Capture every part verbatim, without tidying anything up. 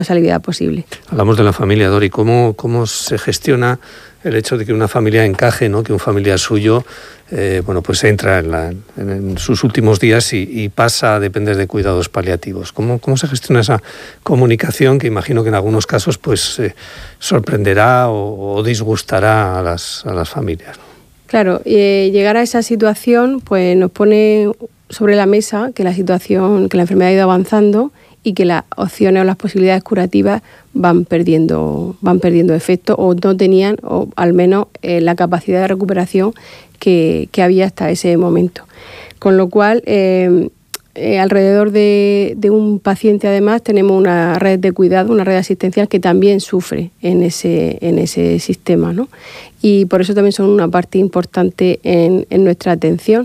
salida posible. Hablamos de la familia, Dori. ¿Cómo, cómo se gestiona el hecho de que una familia encaje, ¿no? Que un familiar suyo eh, bueno, pues entra en, la, en sus últimos días y, y pasa a depender de cuidados paliativos? ¿Cómo, cómo se gestiona esa comunicación que imagino que en algunos casos pues eh, sorprenderá o, o disgustará a las, a las familias, ¿no? Claro, eh, llegar a esa situación pues nos pone sobre la mesa que la situación, que la enfermedad ha ido avanzando y que las opciones o las posibilidades curativas van perdiendo, van perdiendo efecto o no tenían, o al menos eh, la capacidad de recuperación que, que había hasta ese momento. Con lo cual, eh, eh, alrededor de, de un paciente además tenemos una red de cuidado, una red asistencial que también sufre en ese, en ese sistema, ¿no? Y por eso también son una parte importante en, en nuestra atención.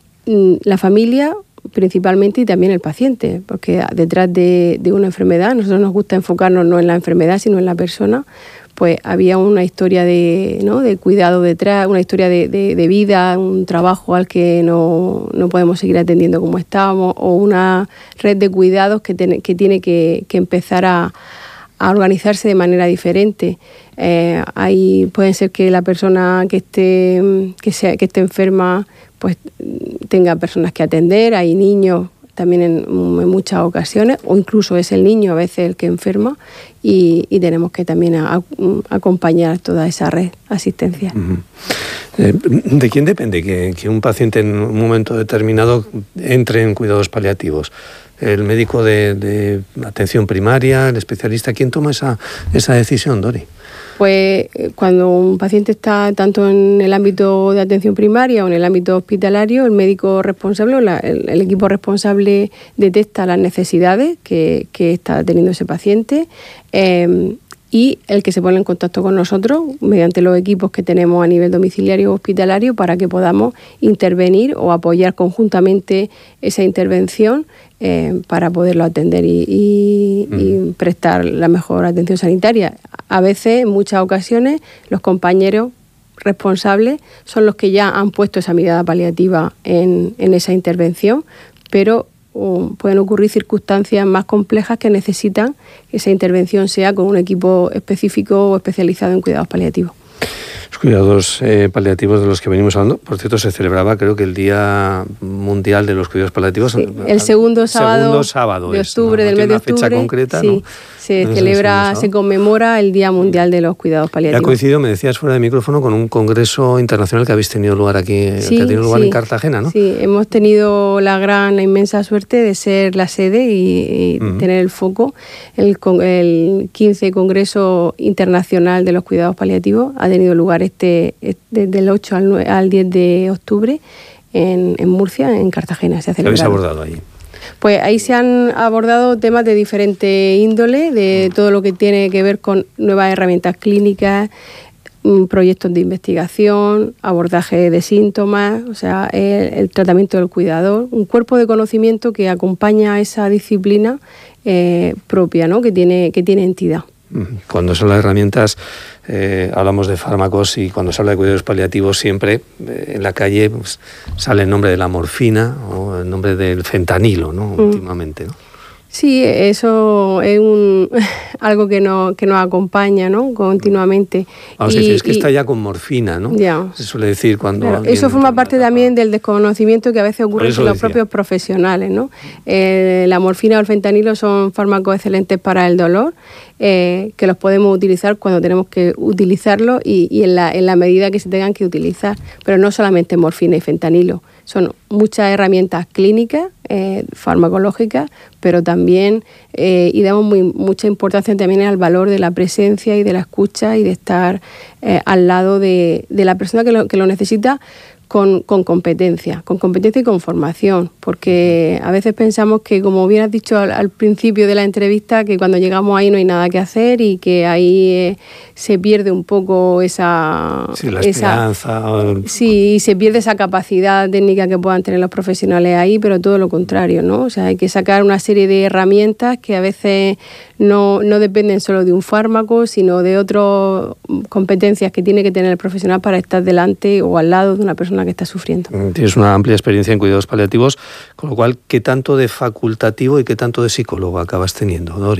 La familia principalmente y también el paciente, porque detrás de, de una enfermedad, a nosotros nos gusta enfocarnos no en la enfermedad sino en la persona, pues había una historia de, ¿no? de cuidado detrás, una historia de, de, de vida, un trabajo al que no, no podemos seguir atendiendo como estábamos, o una red de cuidados que, ten, que tiene que, que empezar a, a organizarse de manera diferente. Eh, hay, puede ser que la persona que esté, que sea, que esté enferma pues tenga personas que atender, hay niños también en, en muchas ocasiones, o incluso es el niño a veces el que enferma, y, y tenemos que también a, a, acompañar toda esa red asistencial. Uh-huh. Eh, ¿De quién depende que, que un paciente en un momento determinado entre en cuidados paliativos? ¿El médico de, de atención primaria, el especialista? ¿Quién toma esa, esa decisión, Dori? Pues cuando un paciente está tanto en el ámbito de atención primaria o en el ámbito hospitalario, el médico responsable o la, el, el equipo responsable detecta las necesidades que, que está teniendo ese paciente eh, y el que se pone en contacto con nosotros mediante los equipos que tenemos a nivel domiciliario o hospitalario para que podamos intervenir o apoyar conjuntamente esa intervención eh, para poderlo atender y, y, mm. y prestar la mejor atención sanitaria. A veces, en muchas ocasiones, los compañeros responsables son los que ya han puesto esa mirada paliativa en, en esa intervención, pero um, pueden ocurrir circunstancias más complejas que necesitan que esa intervención sea con un equipo específico o especializado en cuidados paliativos. Los cuidados eh, paliativos de los que venimos hablando, por cierto, se celebraba creo que el Día Mundial de los Cuidados Paliativos. Sí, el segundo sábado, segundo sábado de octubre, es, ¿no? del mes de octubre. Fecha concreta, sí, ¿no? Se ¿No celebra, se conmemora el Día Mundial de los Cuidados Paliativos. Ya ha coincidido, me decías fuera de micrófono, con un congreso internacional que habéis tenido lugar aquí, sí, que ha tenido lugar sí, en Cartagena, ¿no? Sí, hemos tenido la gran, la inmensa suerte de ser la sede y, y uh-huh. tener el foco. El, el quince Congreso Internacional de los Cuidados Paliativos ha tenido lugar este, desde el ocho al, nueve, al diez de octubre en, en Murcia, en Cartagena. Se ha celebrado. ¿Qué habéis abordado ahí? Pues ahí se han abordado temas de diferente índole, de todo lo que tiene que ver con nuevas herramientas clínicas, proyectos de investigación, abordaje de síntomas, o sea, el, el tratamiento del cuidador, un cuerpo de conocimiento que acompaña a esa disciplina eh, propia, ¿no? que tiene, que tiene entidad. Cuando son las herramientas, eh, hablamos de fármacos, y cuando se habla de cuidados paliativos siempre eh, en la calle pues, sale el nombre de la morfina o el nombre del fentanilo, ¿no? Mm. Últimamente, ¿no? Sí, eso es un, algo que, no, que nos acompaña, ¿no? Continuamente. Vamos y, a decir, es que y, está ya con morfina, ¿no? Ya. Se suele decir cuando... Claro, eso forma parte también del desconocimiento que a veces ocurre entre los propios profesionales, ¿no? Eh, la morfina o el fentanilo son fármacos excelentes para el dolor, eh, que los podemos utilizar cuando tenemos que utilizarlos y, y en, la, en la medida que se tengan que utilizar. Pero no solamente morfina y fentanilo. Son muchas herramientas clínicas, eh, farmacológicas, pero también, eh, y damos muy, mucha importancia también al valor de la presencia y de la escucha y de estar eh, al lado de, de la persona que lo, que lo necesita con, con competencia, con competencia y con formación, porque a veces pensamos que, como bien has dicho al, al principio de la entrevista, que cuando llegamos ahí no hay nada que hacer y que ahí eh, se pierde un poco esa... Sí, la esa, esperanza. Sí, se pierde esa capacidad técnica que puedan tener los profesionales ahí, pero todo lo contrario, ¿no? O sea, hay que sacar una serie de herramientas que a veces no, no dependen solo de un fármaco, sino de otras competencias que tiene que tener el profesional para estar delante o al lado de una persona que está sufriendo. Tienes una amplia experiencia en cuidados paliativos, con lo cual, ¿qué tanto de facultativo y qué tanto de psicólogo acabas teniendo, Dori?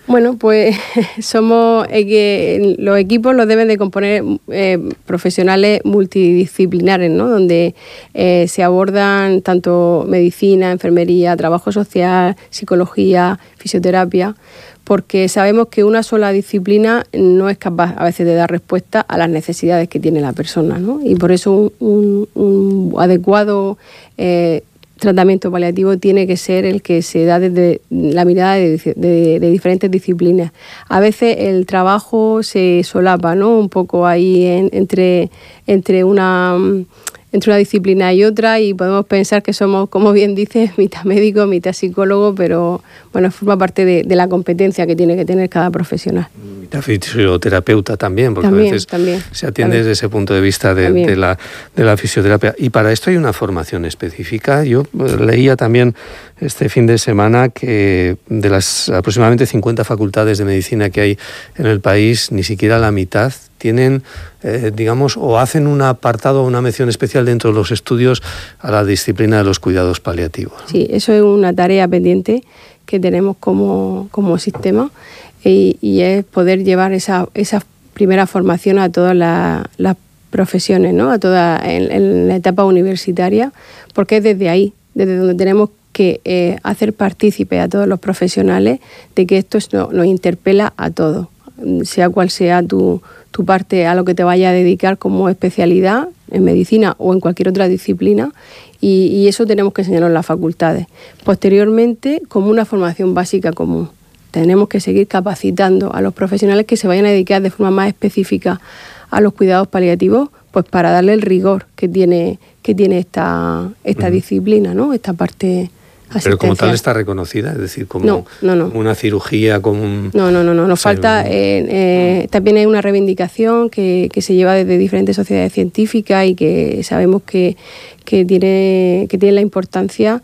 Bueno, pues somos eh, que los equipos los deben de componer eh, profesionales multidisciplinares, ¿no? Donde eh, se abordan tanto medicina, enfermería, trabajo social, psicología, fisioterapia, porque sabemos que una sola disciplina no es capaz a veces de dar respuesta a las necesidades que tiene la persona, ¿no? Y por eso un, un, un adecuado eh, tratamiento paliativo tiene que ser el que se da desde la mirada de, de, de diferentes disciplinas. A veces el trabajo se solapa, ¿no? Un poco ahí en, entre, entre una... entre una disciplina y otra, y podemos pensar que somos, como bien dices, mitad médico, mitad psicólogo, pero bueno, forma parte de, de la competencia que tiene que tener cada profesional. Mitad fisioterapeuta también, porque también, a veces también, se atiende también. desde ese punto de vista de, de, la, de la fisioterapia. Y para esto hay una formación específica. Yo leía también este fin de semana que de las aproximadamente cincuenta facultades de medicina que hay en el país, ni siquiera la mitad tienen, eh, digamos, o hacen un apartado o una mención especial dentro de los estudios a la disciplina de los cuidados paliativos. Sí, eso es una tarea pendiente que tenemos como, como sistema y, y es poder llevar esa, esa primera formación a todas la, las profesiones, ¿no? A toda en, en la etapa universitaria, porque es desde ahí, desde donde tenemos que eh, hacer partícipe a todos los profesionales de que esto nos, nos interpela a todos, sea cual sea tu, tu parte a lo que te vaya a dedicar como especialidad en medicina o en cualquier otra disciplina, y, y eso tenemos que enseñarlo en las facultades. Posteriormente, como una formación básica común, tenemos que seguir capacitando a los profesionales que se vayan a dedicar de forma más específica a los cuidados paliativos, pues para darle el rigor que tiene, que tiene esta, esta uh-huh. disciplina, ¿no? Esta parte Pero como tal está reconocida, es decir, como, no, no, no. como una cirugía, como un... No, no, no, no. Nos falta... Eh, eh, también hay una reivindicación que, que se lleva desde diferentes sociedades científicas y que sabemos que, que, tiene, que tiene la importancia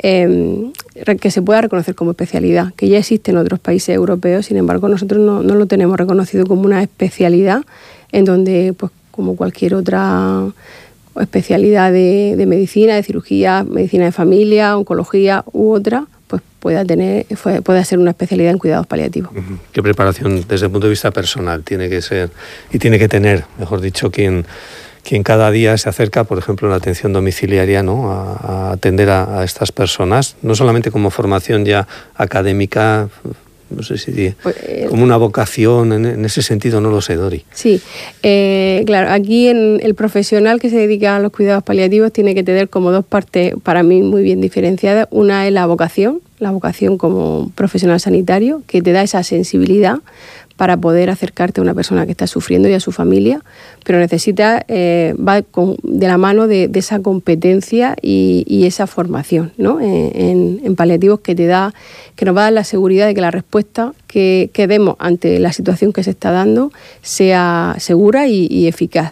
eh, que se pueda reconocer como especialidad, que ya existe en otros países europeos, sin embargo nosotros no, no lo tenemos reconocido como una especialidad en donde, pues como cualquier otra especialidad de, de medicina, de cirugía, medicina de familia, oncología u otra, pues pueda tener, pueda ser una especialidad en cuidados paliativos. ¿Qué preparación desde el punto de vista personal tiene que ser y tiene que tener, mejor dicho, quien, quien cada día se acerca, por ejemplo, en la atención domiciliaria, ¿no? a, a atender a, a estas personas, no solamente como formación ya académica, no sé si pues, eh, como una vocación en, en ese sentido, no lo sé, Dori. Sí, eh, claro, aquí en el profesional que se dedica a los cuidados paliativos tiene que tener como dos partes para mí muy bien diferenciadas. Una es la vocación, la vocación como profesional sanitario, que te da esa sensibilidad para poder acercarte a una persona que está sufriendo y a su familia, pero necesita, eh, va con, de la mano de, de esa competencia y, y esa formación, ¿no? en, en, en paliativos que te da, que nos va a dar la seguridad de que la respuesta que, que demos ante la situación que se está dando sea segura y, y eficaz.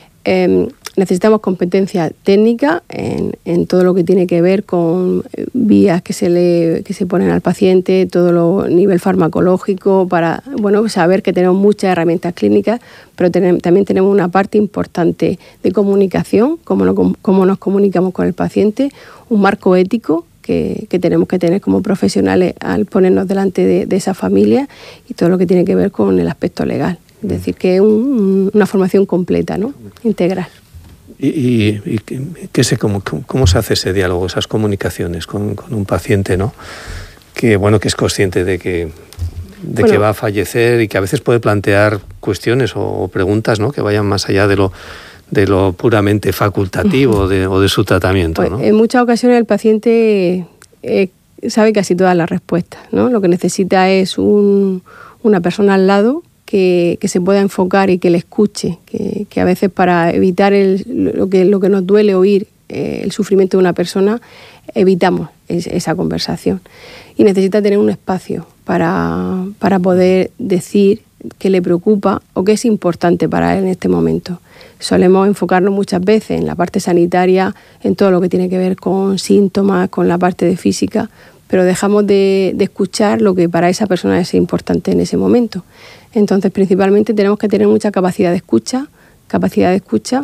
Eh, necesitamos competencia técnica en, en todo lo que tiene que ver con vías que se le que se ponen al paciente, todo lo nivel farmacológico, para bueno saber que tenemos muchas herramientas clínicas, pero tenemos, también tenemos una parte importante de comunicación, cómo, no, cómo nos comunicamos con el paciente, un marco ético que, que tenemos que tener como profesionales al ponernos delante de, de esa familia, y todo lo que tiene que ver con el aspecto legal. Es decir, que es un, una formación completa, ¿no? Integral. ¿Y, y, y qué sé, cómo, cómo se hace ese diálogo, esas comunicaciones con, con un paciente, ¿no? Que, bueno, que es consciente de que, de bueno, que va a fallecer y que a veces puede plantear cuestiones o, o preguntas, ¿no? Que vayan más allá de lo, de lo puramente facultativo uh-huh. de, o de su tratamiento, pues, ¿no? En muchas ocasiones el paciente eh, sabe casi todas las respuestas, ¿no? Lo que necesita es un, una persona al lado Que, que se pueda enfocar y que le escuche, que, que a veces para evitar el, lo, que, lo que nos duele oír, eh, el sufrimiento de una persona, evitamos es, esa conversación. Y necesita tener un espacio para, para poder decir qué le preocupa o qué es importante para él en este momento. Solemos enfocarnos muchas veces en la parte sanitaria, en todo lo que tiene que ver con síntomas, con la parte de física, pero dejamos de, de escuchar lo que para esa persona es importante en ese momento. Entonces, principalmente tenemos que tener mucha capacidad de escucha, capacidad de escucha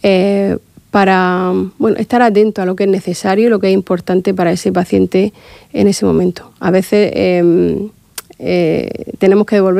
eh, para bueno, estar atento a lo que es necesario y lo que es importante para ese paciente en ese momento. A veces eh, eh, tenemos que devolver